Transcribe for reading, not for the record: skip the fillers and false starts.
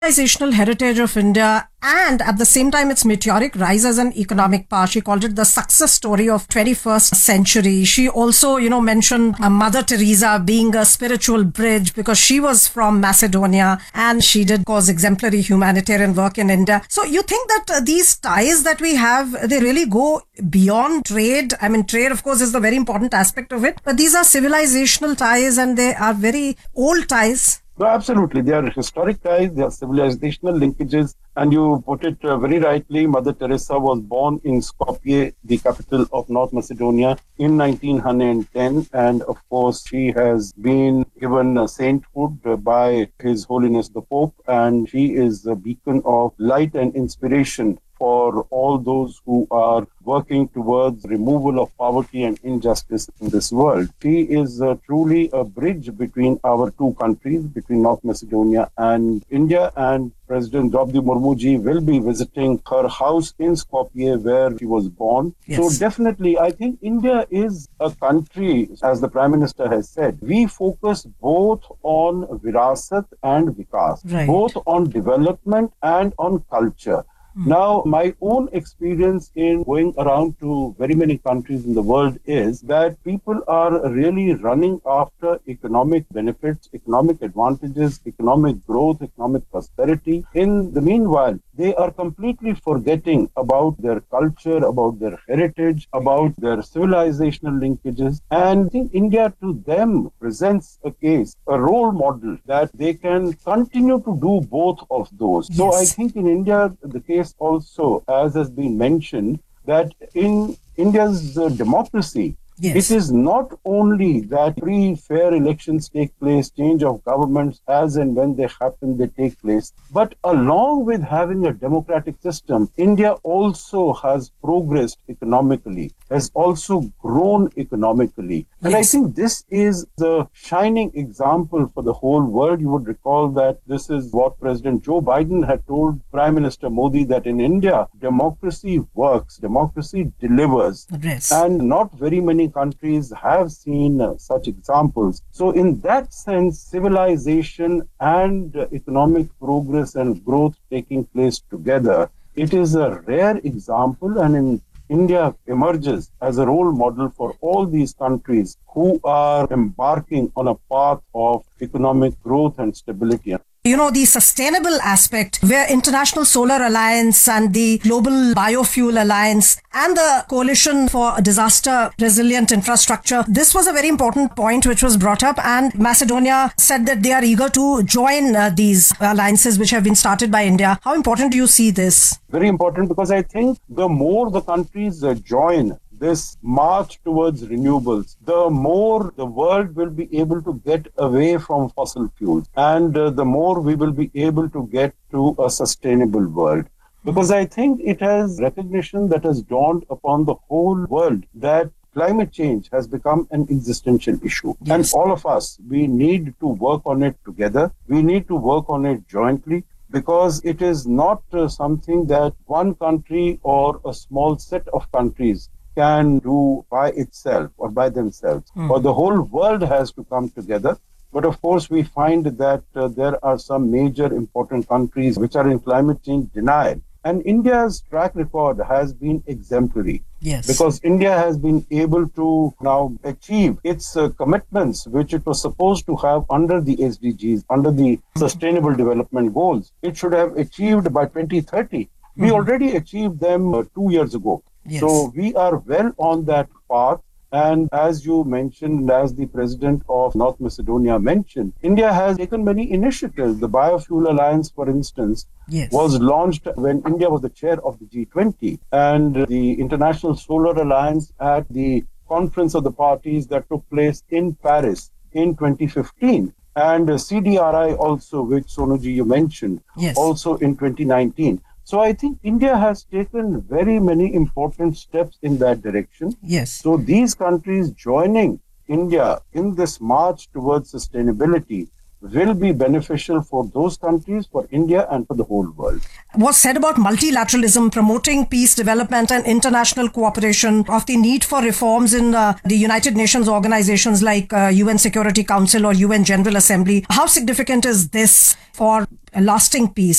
civilizational heritage of India and at the same time its meteoric rise as an economic power. She called it the success story of 21st century. She also, mentioned Mother Teresa being a spiritual bridge because she was from Macedonia and she did cause exemplary humanitarian work in India. So you think that these ties that we have, they really go beyond trade? I mean, trade, of course, is the very important aspect of it, but these are civilizational ties and they are very old ties. No, absolutely. They are historic ties, they are civilizational linkages. And you put it very rightly, Mother Teresa was born in Skopje, the capital of North Macedonia, in 1910. And of course, she has been given sainthood by His Holiness the Pope. And she is a beacon of light and inspiration for all those who are working towards removal of poverty and injustice in this world. She is truly a bridge between our two countries, between North Macedonia and India. And President Draupadi Murmu ji will be visiting her house in Skopje where she was born. Yes. So definitely, I think India is a country, as the Prime Minister has said, we focus both on virasat and vikas, Right. both on development and on culture. Now, my own experience in going around to very many countries in the world is that people are really running after economic benefits, economic advantages, economic growth, economic prosperity. In the meanwhile, they are completely forgetting about their culture, about their heritage, about their civilizational linkages. And I think India to them presents a case, a role model that they can continue to do both of those. Yes. So I think in India, the case also, as has been mentioned, that in India's democracy, Yes. it is not only that free, fair elections take place, change of governments as and when they happen, they take place. But along with having a democratic system, India also has progressed economically, has also grown economically. And I Yes. think this is the shining example for the whole world. You would recall that this is what President Joe Biden had told Prime Minister Modi, that in India, democracy works, democracy delivers. Yes. And not very many countries have seen such examples. So in that sense, civilization and economic progress and growth taking place together, it is a rare example, and in India emerges as a role model for all these countries who are embarking on a path of economic growth and stability. The sustainable aspect where International Solar Alliance and the Global Biofuel Alliance and the Coalition for Disaster Resilient Infrastructure, this was a very important point which was brought up, and Macedonia said that they are eager to join these alliances which have been started by India. How important do you see this? Very important, because I think the more the countries join this march towards renewables, the more the world will be able to get away from fossil fuels, and the more we will be able to get to a sustainable world. Because I think it has recognition that has dawned upon the whole world that climate change has become an existential issue. Yes. And all of us, we need to work on it together. We need to work on it jointly, because it is not something that one country or a small set of countries can do by itself or by themselves. Or the whole world has to come together. But of course, we find that there are some major important countries which are in climate change denial. And India's track record has been exemplary. Yes. Because India has been able to now achieve its commitments, which it was supposed to have under the SDGs, under the Sustainable Development Goals. It should have achieved by 2030. We already achieved them 2 years ago. Yes. So we are well on that path. And as you mentioned, as the President of North Macedonia mentioned, India has taken many initiatives. The Biofuel Alliance, for instance, Yes. was launched when India was the chair of the G20. And the International Solar Alliance at the Conference of the Parties that took place in Paris in 2015. And CDRI also, which Sonuji you mentioned, Yes. also in 2019. So I think India has taken very many important steps in that direction. Yes. So these countries joining India in this march towards sustainability will be beneficial for those countries, for India, and for the whole world. Was said about multilateralism, promoting peace, development and international cooperation, of the need for reforms in the United Nations organizations like UN Security Council or UN General Assembly. How significant is this for a lasting peace?